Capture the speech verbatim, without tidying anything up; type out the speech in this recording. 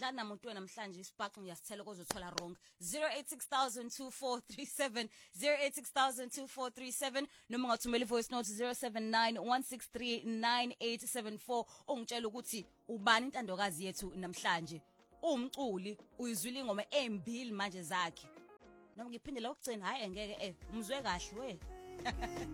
ngidlala namuntu namhlanje isibhaxu ngiyasithela kozothola wrong. zero eight six thousand two four three seven zero eight six thousand two four three seven noma ungathumela ivoice note zero seven nine one six three nine eight seven four ongitshela ukuthi ubani intandokazi yethu namhlanje. Umculi uyizwile ingoma embili manje zakhe. Noma ngiphindela ukugcina hayi ngeke eh umzwe kahle we.